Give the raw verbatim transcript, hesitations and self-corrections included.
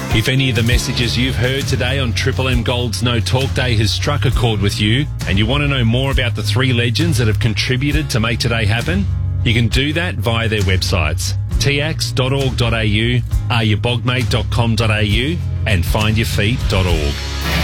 If any of the messages you've heard today on Triple M Gold's No Talk Day has struck a chord with you and you want to know more about the three legends that have contributed to make today happen, you can do that via their websites, t ax dot org dot a u, are you bogmate dot com dot a u and find your feet dot org.